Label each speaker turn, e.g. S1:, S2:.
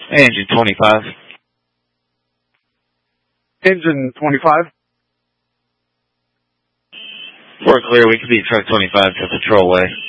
S1: Engine 25.
S2: Engine 25.
S1: We're clear. We can be truck 25 to patrol way.